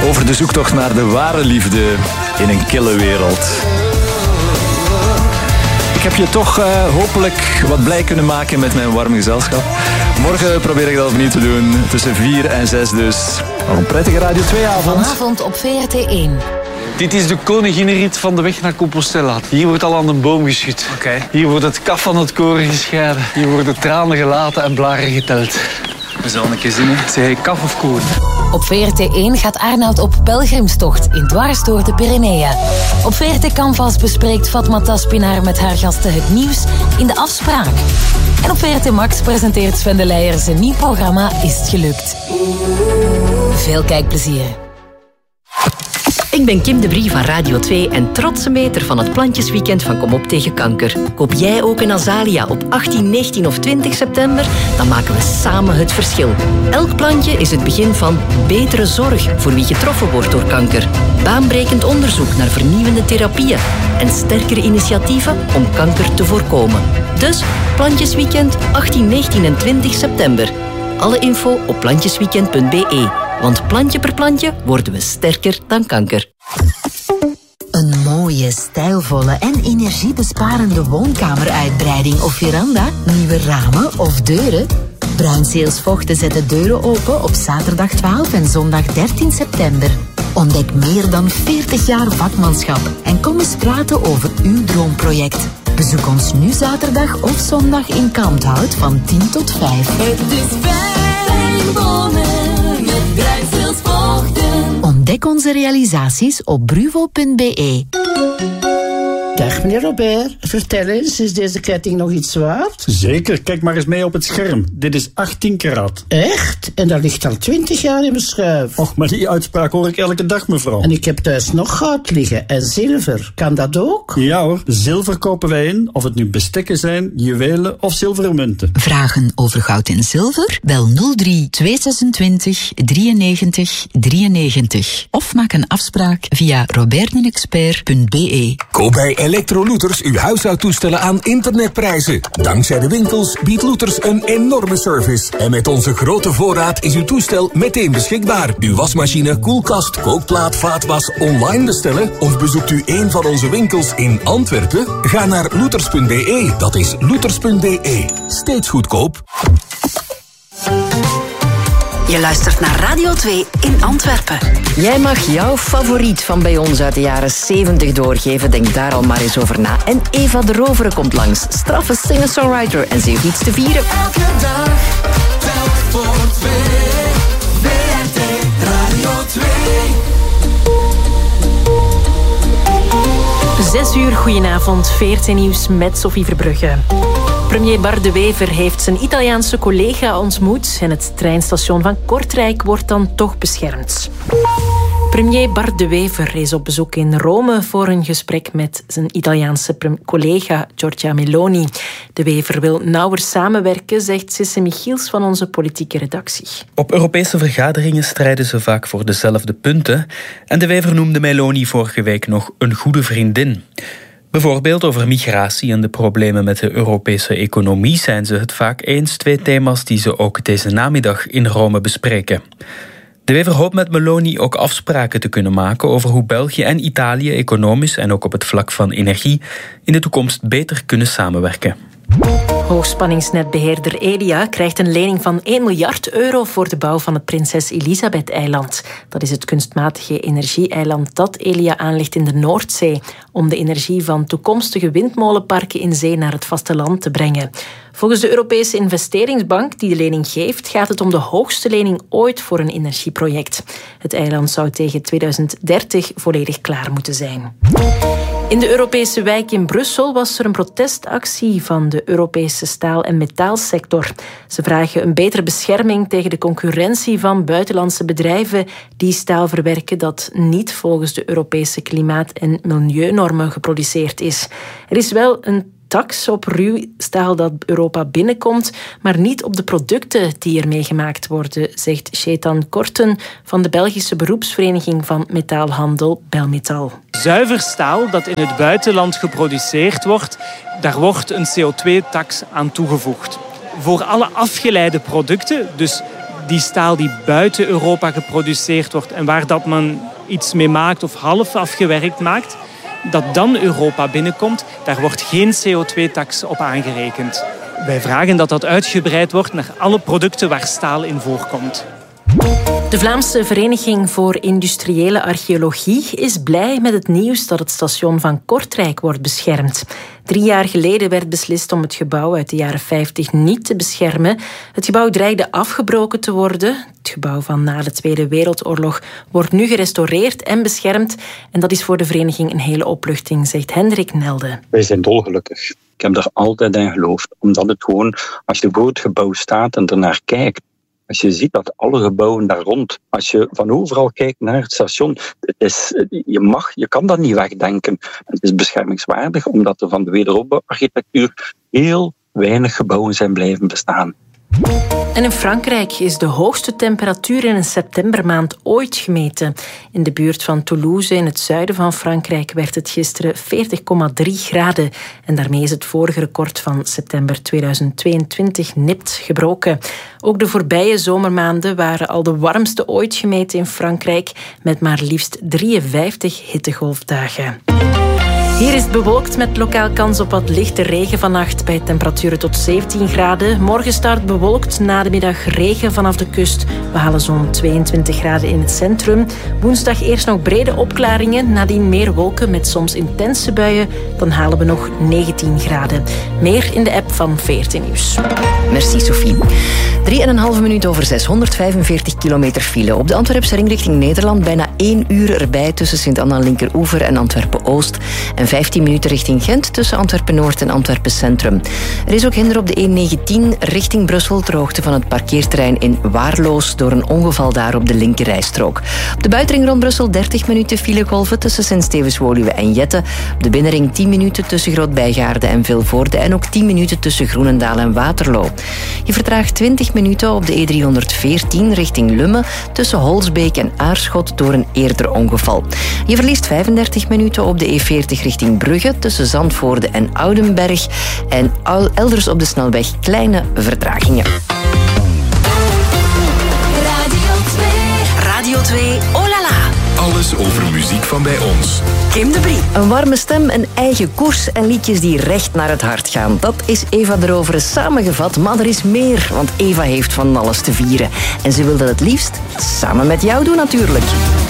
over de zoektocht naar de ware liefde in een kille wereld. Ik heb je toch hopelijk wat blij kunnen maken met mijn warm gezelschap. Morgen probeer ik dat opnieuw te doen, tussen 4 en 6 dus. Nog een prettige Radio 2-avond. Vanavond op VRT 1. Dit is de koninginnenrit van de weg naar Compostela. Hier wordt al aan de boom geschud. Hier wordt het kaf van het koren gescheiden. Hier worden tranen gelaten en blaren geteld. We zullen een keer zien, hè. Zeg je kaf of koren? Op VRT 1 gaat Arnoud op pelgrimstocht in dwars door de Pyreneeën. Op VRT Canvas bespreekt Fatma Taspinaar met haar gasten het nieuws in de afspraak. En op VRT Max presenteert Sven de Leijer zijn nieuw programma Is het gelukt? Veel kijkplezier. Ik ben Kim de Brie van Radio 2 en trotse meter van het Plantjesweekend van Kom op tegen kanker. Koop jij ook een azalea op 18, 19 of 20 september? Dan maken we samen het verschil. Elk plantje is het begin van betere zorg voor wie getroffen wordt door kanker. Baanbrekend onderzoek naar vernieuwende therapieën en sterkere initiatieven om kanker te voorkomen. Dus Plantjesweekend 18, 19 en 20 september. Alle info op plantjesweekend.be. Want plantje per plantje worden we sterker dan kanker. Een mooie, stijlvolle en energiebesparende woonkameruitbreiding of veranda? Nieuwe ramen of deuren? Bruinzeels Vochten zet de deuren open op zaterdag 12 en zondag 13 september. Ontdek meer dan 40 jaar vakmanschap en kom eens praten over uw droomproject. Bezoek ons nu zaterdag of zondag in Kalmthout van 10 tot 5. Het is fijn wonen met Bruinzeels Vochten. Ontdek onze realisaties op bruvo.be. Dag meneer Robert, vertel eens, is deze ketting nog iets waard? Zeker, kijk maar eens mee op het scherm. Dit is 18 karat. Echt? En dat ligt al 20 jaar in mijn schuif. Och, maar die uitspraak hoor ik elke dag, mevrouw. En ik heb thuis nog goud liggen en zilver. Kan dat ook? Ja hoor, zilver kopen wij in, of het nu bestekken zijn, juwelen of zilveren munten. Vragen over goud en zilver? Bel 03 226 93 93. Of maak een afspraak via robertdenexpert.be. Koop bij Electrolooters uw huishoudtoestellen aan internetprijzen. Dankzij de winkels biedt Looters een enorme service. En met onze grote voorraad is uw toestel meteen beschikbaar. Uw wasmachine, koelkast, kookplaat, vaatwas online bestellen? Of bezoekt u een van onze winkels in Antwerpen? Ga naar looters.be. Dat is looters.be. Steeds goedkoop. Je luistert naar Radio 2 in Antwerpen. Jij mag jouw favoriet van bij ons uit de jaren 70 doorgeven. Denk daar al maar eens over na. En Eva de Rovere komt langs. Straffe singer-songwriter en ze heeft iets te vieren. Elke dag, telk voor 2. VRT Radio 2. 6 uur, goedenavond. VRT Nieuws met Sophie Verbrugge. Premier Bart De Wever heeft zijn Italiaanse collega ontmoet en het treinstation van Kortrijk wordt dan toch beschermd. Premier Bart De Wever is op bezoek in Rome voor een gesprek met zijn Italiaanse collega Giorgia Meloni. De Wever wil nauwer samenwerken, zegt Sisse Michiels van onze politieke redactie. Op Europese vergaderingen strijden ze vaak voor dezelfde punten en De Wever noemde Meloni vorige week nog een goede vriendin. Bijvoorbeeld over migratie en de problemen met de Europese economie zijn ze het vaak eens, 2 thema's die ze ook deze namiddag in Rome bespreken. De Wever hoopt met Meloni ook afspraken te kunnen maken over hoe België en Italië economisch en ook op het vlak van energie in de toekomst beter kunnen samenwerken. Hoogspanningsnetbeheerder Elia krijgt een lening van 1 miljard euro voor de bouw van het Prinses Elisabeth-eiland. Dat is het kunstmatige energie-eiland dat Elia aanlegt in de Noordzee om de energie van toekomstige windmolenparken in zee naar het vasteland te brengen. Volgens de Europese investeringsbank die de lening geeft, gaat het om de hoogste lening ooit voor een energieproject. Het eiland zou tegen 2030 volledig klaar moeten zijn. In de Europese wijk in Brussel was er een protestactie van de Europese staal- en metaalsector. Ze vragen een betere bescherming tegen de concurrentie van buitenlandse bedrijven die staal verwerken dat niet volgens de Europese klimaat- en milieunormen geproduceerd is. Er is wel een tax op ruw staal dat Europa binnenkomt, maar niet op de producten die ermee gemaakt worden, zegt Chetan Korten van de Belgische beroepsvereniging van metaalhandel Belmetal. Zuiver staal dat in het buitenland geproduceerd wordt, daar wordt een CO2-tax aan toegevoegd. Voor alle afgeleide producten, dus die staal die buiten Europa geproduceerd wordt en waar dat men iets mee maakt of half afgewerkt maakt, dat dan Europa binnenkomt, daar wordt geen CO2-tax op aangerekend. Wij vragen dat dat uitgebreid wordt naar alle producten waar staal in voorkomt. De Vlaamse Vereniging voor Industriële Archeologie is blij met het nieuws dat het station van Kortrijk wordt beschermd. 3 jaar geleden werd beslist om het gebouw uit de jaren 50 niet te beschermen. Het gebouw dreigde afgebroken te worden. Het gebouw van na de Tweede Wereldoorlog wordt nu gerestaureerd en beschermd. En dat is voor de vereniging een hele opluchting, zegt Hendrik Nelde. Wij zijn dolgelukkig. Ik heb er altijd in geloofd. Omdat het gewoon, als je voor het gebouw staat en ernaar kijkt, als je ziet dat alle gebouwen daar rond, als je van overal kijkt naar het station, je kan dat niet wegdenken. Het is beschermingswaardig, omdat er van de wederopbouwarchitectuur heel weinig gebouwen zijn blijven bestaan. En in Frankrijk is de hoogste temperatuur in een septembermaand ooit gemeten. In de buurt van Toulouse in het zuiden van Frankrijk werd het gisteren 40,3 graden. En daarmee is het vorige record van september 2022 nipt gebroken. Ook de voorbije zomermaanden waren al de warmste ooit gemeten in Frankrijk, met maar liefst 53 hittegolfdagen. Hier is het bewolkt met lokaal kans op wat lichte regen vannacht bij temperaturen tot 17 graden. Morgen start bewolkt, na de middag regen vanaf de kust. We halen zo'n 22 graden in het centrum. Woensdag eerst nog brede opklaringen, nadien meer wolken met soms intense buien. Dan halen we nog 19 graden. Meer in de app van VRT Nieuws. Merci Sophie. 3,5 minuut over 6, 145 kilometer file. Op de Antwerpse ring richting Nederland bijna 1 uur erbij tussen Sint-Anna Linkeroever en Antwerpen-Oost. En 15 minuten richting Gent tussen Antwerpen-Noord en Antwerpen-Centrum. Er is ook hinder op de E19 richting Brussel ter hoogte van het parkeerterrein in Waarloos door een ongeval daar op de linkerrijstrook. Op de buitenring rond Brussel 30 minuten filegolven tussen Sint-Stevens-Woluwe en Jette. Op de binnenring 10 minuten tussen Groot-Bijgaarde en Vilvoorde en ook 10 minuten tussen Groenendaal en Waterloo. Je vertraagt 20 minuten op de E314 richting Lummen tussen Holsbeek en Aarschot door een eerder ongeval. Je verliest 35 minuten op de E40 richting Brugge tussen Zandvoorde en Oudenberg en elders op de snelweg kleine vertragingen. Radio 2, oh la la. Alles over muziek van bij ons. Kim de Brie. Een warme stem, een eigen koers en liedjes die recht naar het hart gaan. Dat is Eva de Rovere samengevat, maar er is meer, want Eva heeft van alles te vieren. En ze wil dat het liefst samen met jou doen natuurlijk.